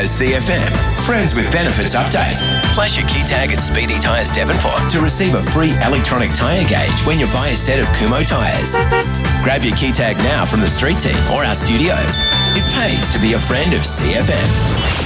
A CFM Friends with Benefits update. Flash your key tag at Speedy Tyres Devonport to receive a free electronic tyre gauge when you buy a set of Kumho tyres. Grab your key tag now from the street team or our studios. It pays to be a friend of CFM.